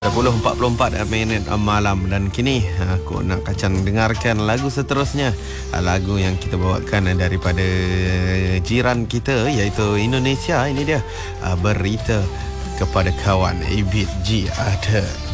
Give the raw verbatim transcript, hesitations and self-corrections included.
sepuluh empat puluh empat minit malam dan kini aku nak kacang dengarkan lagu seterusnya. Lagu yang kita bawakan daripada jiran kita iaitu Indonesia. Ini dia Berita Kepada Kawan, Ibit G ada.